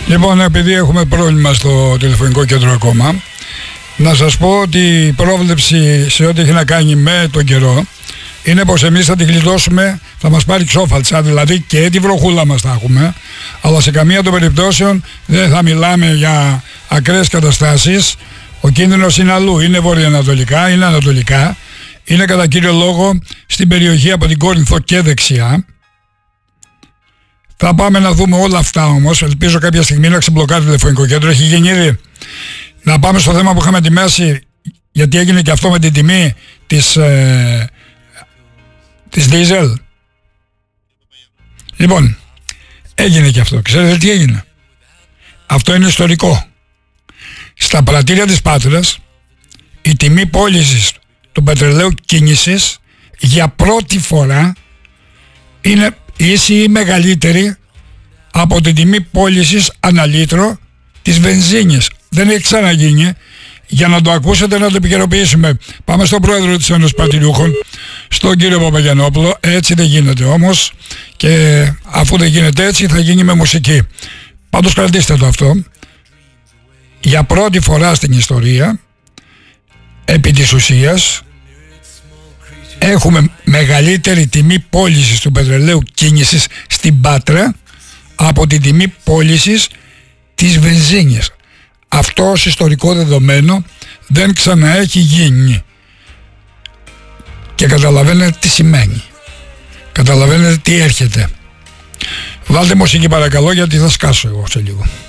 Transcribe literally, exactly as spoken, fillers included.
Λοιπόν, επειδή έχουμε πρόβλημα στο τηλεφωνικό κέντρο ακόμα, να σας πω ότι η πρόβλεψη σε ό,τι έχει να κάνει με τον καιρό είναι πως εμείς θα τη γλιτώσουμε, θα μας πάρει ξόφαλτσα, δηλαδή και τη βροχούλα μας θα έχουμε, αλλά σε καμία των περιπτώσεων δεν θα μιλάμε για ακραίες καταστάσεις. Ο κίνδυνος είναι αλλού, είναι βορειοανατολικά, είναι ανατολικά, είναι κατά κύριο λόγο στην περιοχή από την Κόρινθο και δεξιά. Θα πάμε να δούμε όλα αυτά όμως, ελπίζω κάποια στιγμή να ξεμπλοκάρει το τηλεφωνικό κέντρο, έχει γίνει ήδη. Να πάμε στο θέμα που είχαμε ετοιμάσει, γιατί έγινε και αυτό με την τιμή της, ε, της Diesel. Λοιπόν, έγινε και αυτό. Ξέρετε τι έγινε? Αυτό είναι ιστορικό. Στα πρατήρια της Πάτρας, η τιμή πώλησης του πετρελαίου κίνησης για πρώτη φορά είναι ίση ή μεγαλύτερη από την τιμή πώλησης ανά λίτρο της βενζίνης. Δεν έχει ξαναγίνει. Για να το ακούσετε, να το επικαιροποιήσουμε. Πάμε στον πρόεδρο της Ένωσης Πρατηριούχων, στον κύριο Παπαγιαννόπουλο. Έτσι δεν γίνεται όμως, και αφού δεν γίνεται έτσι θα γίνει με μουσική. Πάντως κρατήστε το αυτό. Για πρώτη φορά στην ιστορία, επί της ουσίας, έχουμε μεγαλύτερη τιμή πώλησης του πετρελαίου κίνησης στην Πάτρα από την τιμή πώλησης της βενζίνης. Αυτό ως ιστορικό δεδομένο δεν ξαναέχει γίνει. Και καταλαβαίνετε τι σημαίνει. Καταλαβαίνετε τι έρχεται. Βάλτε μουσική παρακαλώ, γιατί θα σκάσω εγώ σε λίγο.